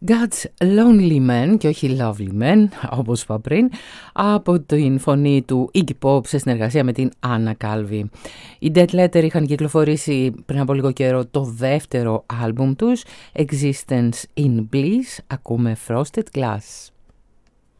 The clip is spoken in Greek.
God's Lonely Men και όχι Lovely Men, όπως είπα πριν, από την φωνή του Iggy Pop σε συνεργασία με την Anna Calvi. Οι Dead Letter είχαν κυκλοφορήσει πριν από λίγο καιρό το δεύτερο άλμπουμ τους, Existence in Bliss. Ακούμε Frosted Glass.